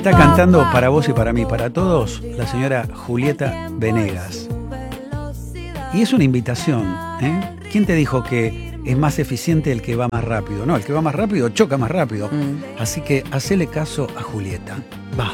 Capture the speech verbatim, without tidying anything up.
Está cantando para vos y para mí, para todos, la señora Julieta Venegas. Y es una invitación, ¿eh? ¿Quién te dijo que es más eficiente el que va más rápido? No, el que va más rápido choca más rápido. Mm. Así que hacele caso a Julieta. Va.